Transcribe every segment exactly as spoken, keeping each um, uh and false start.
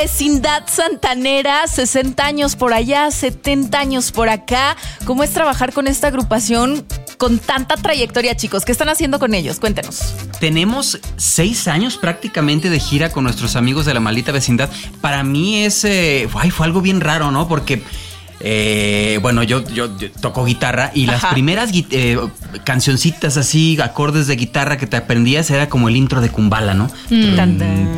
Vecindad Santanera, sesenta años por allá, setenta años por acá. ¿Cómo es trabajar con esta agrupación con tanta trayectoria, chicos? ¿Qué están haciendo con ellos? Cuéntenos. Tenemos seis años prácticamente de gira con nuestros amigos de La Maldita Vecindad. Para mí es, eh, ay, fue algo bien raro, ¿no? Porque... Eh, bueno, yo, yo, yo toco guitarra y Ajá. las primeras eh, cancioncitas así, acordes de guitarra que te aprendías era como el intro de Kumbala, ¿no? Mm. Tun, tun,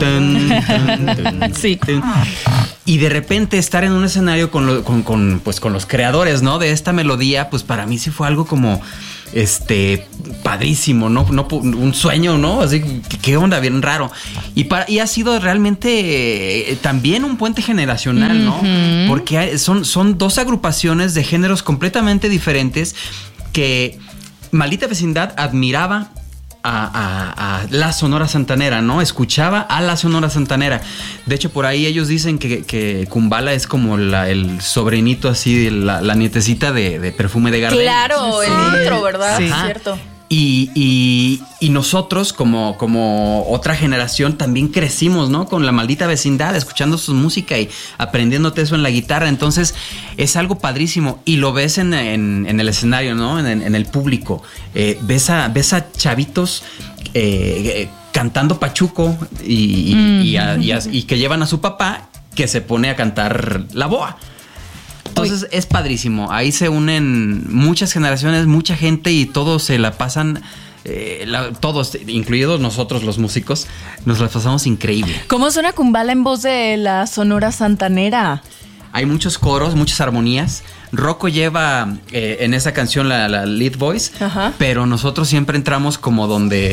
tun, tun, sí. Tun. Y de repente estar en un escenario con, lo, con, con, pues, con los creadores, ¿no? De esta melodía, pues para mí sí fue algo como... Este, padrísimo, ¿no? no un sueño, ¿no? Así, ¿qué onda? Bien raro. Y, para, y ha sido realmente eh, también un puente generacional, ¿no? Uh-huh. Porque son, son dos agrupaciones de géneros completamente diferentes que Maldita Vecindad admiraba A, a, a la Sonora Santanera, ¿no? Escuchaba a la Sonora Santanera. De hecho, por ahí ellos dicen que, que Kumbala es como la, el sobrinito así, la, la nietecita de, de Perfume de Gardel. Claro, sí. El intro, ¿verdad? Sí, Ajá. Cierto. Y, y, y nosotros, como, como otra generación, también crecimos, ¿no? Con La Maldita Vecindad, escuchando su música y aprendiéndote eso en la guitarra. Entonces, es algo padrísimo. Y lo ves en, en, en el escenario, ¿no? En, en el público. Eh, ves, a, ves a chavitos eh, cantando pachuco y, mm. y, a, y, a, y que llevan a su papá que se pone a cantar La Boa. Entonces es padrísimo, ahí se unen muchas generaciones, mucha gente y todos se la pasan, eh, la, todos, incluidos nosotros los músicos, nos la pasamos increíble. ¿Cómo suena Kumbala en voz de la Sonora Santanera? Hay muchos coros, muchas armonías. Rocco lleva eh, en esa canción la, la lead voice, Ajá. pero nosotros siempre entramos como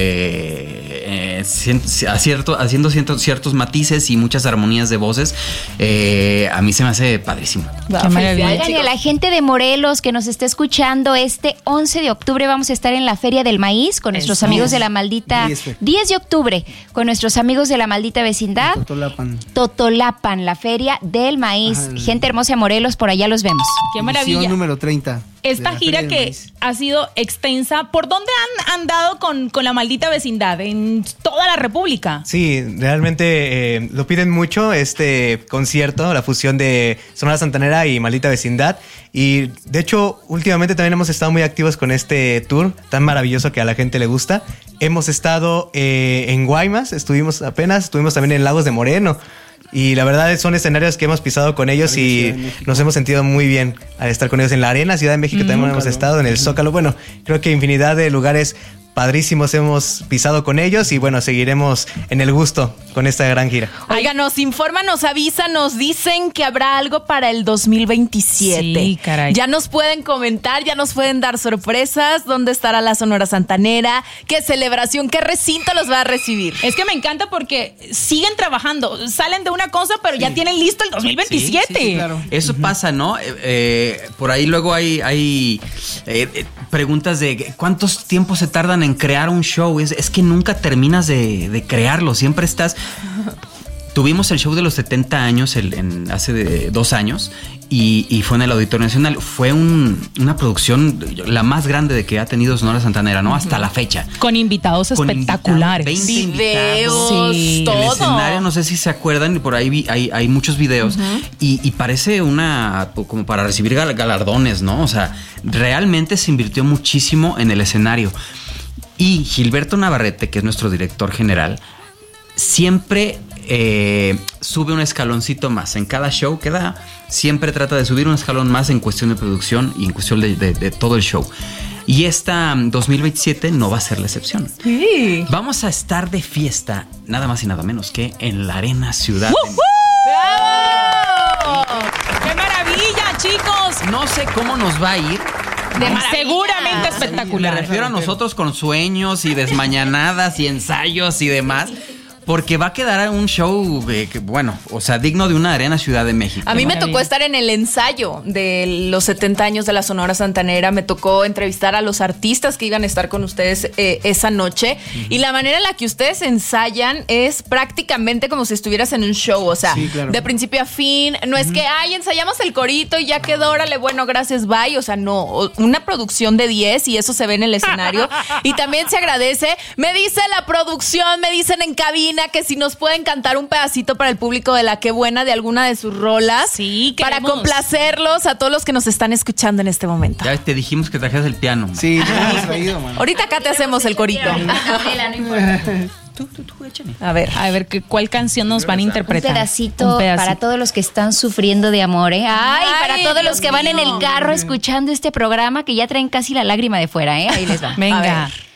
donde eh, acierto, haciendo ciertos, ciertos matices y muchas armonías de voces. Eh, a mí se me hace padrísimo. Qué maravilla. Oigan, y a la gente de Morelos que nos esté escuchando, este once de octubre vamos a estar en la Feria del Maíz con nuestros Eso. amigos de la maldita... diez de octubre, con nuestros amigos de la Maldita Vecindad. Totolapan. Totolapan, la Feria del Maíz. Ajá, el... Gente hermosa de Morelos, por allá los vemos. Qué maravilla. Número treinta. Esta gira que ha sido extensa, ¿por dónde han andado con, con La Maldita Vecindad? ¿En toda la República? Sí, realmente eh, lo piden mucho este concierto, la fusión de Sonora Santanera y Maldita Vecindad. Y de hecho, últimamente también hemos estado muy activos con este tour tan maravilloso que a la gente le gusta. Hemos estado eh, en Guaymas, estuvimos apenas, estuvimos también en Lagos de Moreno. Y la verdad son escenarios que hemos pisado con ellos y nos hemos sentido muy bien al estar con ellos en la Arena, Ciudad de México, mm, también hemos estado en el Zócalo. Bueno, creo que infinidad de lugares padrísimos hemos pisado con ellos y bueno, seguiremos en el gusto con esta gran gira. Oigan, nos informan, nos avisan, nos dicen que habrá algo para el dos mil veintisiete. Sí, caray. Ya nos pueden comentar, ya nos pueden dar sorpresas. ¿Dónde estará la Sonora Santanera? ¿Qué celebración, qué recinto los va a recibir? Es que me encanta porque siguen trabajando, salen de una cosa, pero sí. ya tienen listo el dos mil veintisiete. Sí, sí, claro. Eso uh-huh. pasa, ¿no? Eh, eh, por ahí luego hay, hay eh, eh, preguntas de cuántos tiempos se tardan en crear un show. Es, es que nunca terminas de, de crearlo, siempre estás... Tuvimos el show de los setenta años el, en, hace de, dos años y, y fue en el Auditorio Nacional. Fue un, una producción la más grande de que ha tenido Sonora Santanera, ¿no? Hasta la fecha. Con invitados Con espectaculares. Invitados, veinte videos, invitados. Sí. todo. El escenario, no sé si se acuerdan, por ahí vi, hay, hay muchos videos uh-huh. y, y parece una, como para recibir gal- galardones, ¿no? O sea, realmente se invirtió muchísimo en el escenario. Y Gilberto Navarrete, que es nuestro director general, siempre eh, sube un escaloncito más. En cada show que da, siempre trata de subir un escalón más en cuestión de producción y en cuestión de, de, de todo el show. Y esta dos mil veintisiete no va a ser la excepción. Sí. Vamos a estar de fiesta, nada más y nada menos que en la Arena Ciudad ¡Uh-huh! de México. ¡Bravo! ¡Qué maravilla, chicos! No sé cómo nos va a ir. De seguramente espectacular. Me refiero a nosotros con sueños y desmañanadas y ensayos y demás. Porque va a quedar un show, eh, que, bueno, o sea, digno de una Arena Ciudad de México. A mí ¿no? me tocó estar en el ensayo de los setenta años de la Sonora Santanera. Me tocó entrevistar a los artistas que iban a estar con ustedes eh, esa noche. Uh-huh. Y la manera en la que ustedes ensayan es prácticamente como si estuvieras en un show. O sea, sí, claro. de principio a fin. No uh-huh. es que, ay, ensayamos el corito y ya quedó, órale, bueno, gracias, bye. O sea, no, una producción de diez y eso se ve en el escenario. Y también se agradece. Me dice la producción, me dicen en cabina, cabina que si nos pueden cantar un pedacito para el público de La Qué Buena de alguna de sus rolas. Sí, para queremos. complacerlos a todos los que nos están escuchando en este momento. Ya te dijimos que trajeras el piano. Man. Sí, no hemos traído, man. Ahorita acá te hacemos el corito. Tú, tú, tú, échale. A ver. A ver, ¿qué- ¿cuál canción nos van a interpretar? Un pedacito, Un pedacito. para todos los que están sufriendo de amor, ¿eh? Ay, Ay, para todos Dios los que van en mío. el carro escuchando este programa que ya traen casi la lágrima de fuera, ¿eh? Ahí les va. Venga. A ver.